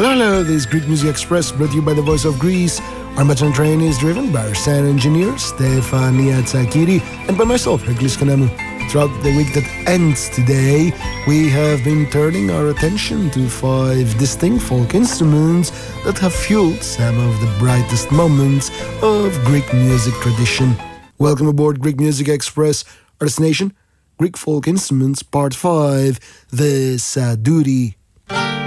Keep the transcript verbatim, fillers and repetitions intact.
Hello, hello, this is Greek Music Express, brought to you by the Voice of Greece. Our Metron train is driven by our sound engineer, Stefania Tsakiri, and by myself, Hercules Kanamu. Throughout the week that ends today, we have been turning our attention to five distinct folk instruments that have fueled some of the brightest moments of Greek music tradition. Welcome aboard Greek Music Express, our destination, Greek folk instruments, part five, the Sadouri.